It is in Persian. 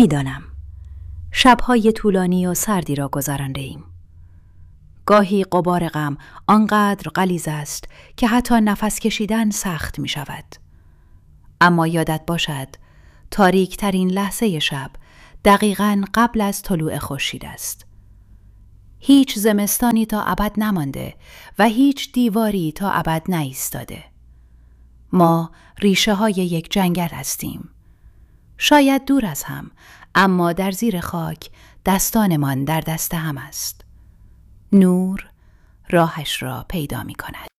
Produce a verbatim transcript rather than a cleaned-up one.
میدانم شبهای طولانی و سردی را گذرانده ایم. گاهی غبار غم آنقدر غلیظ است که حتی نفس کشیدن سخت می شود. اما یادت باشد تاریک ترین لحظه شب دقیقاً قبل از طلوع خورشید است. هیچ زمستانی تا ابد نمانده و هیچ دیواری تا ابد نایستاده. ما ریشه های یک جنگل هستیم. شاید دور از هم، اما در زیر خاک دستانمان در دست هم است. نور راهش را پیدا می کند.